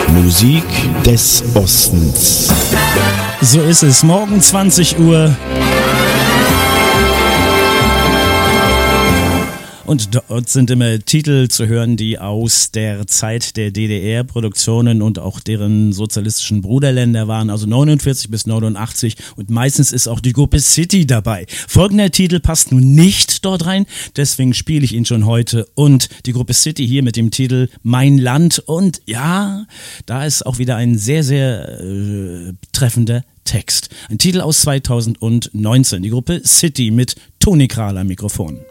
Musik des Ostens. So ist es, morgen 20 Uhr. Und dort sind immer Titel zu hören, die aus der Zeit der DDR-Produktionen und auch deren sozialistischen Bruderländer waren, also 49 bis 89, und meistens ist auch die Gruppe City dabei. Folgender Titel passt nun nicht dort rein, deswegen spiele ich ihn schon heute, und die Gruppe City hier mit dem Titel Mein Land, und ja, da ist auch wieder ein sehr, sehr treffender Text. Ein Titel aus 2019, die Gruppe City mit Toni Krahl am Mikrofon.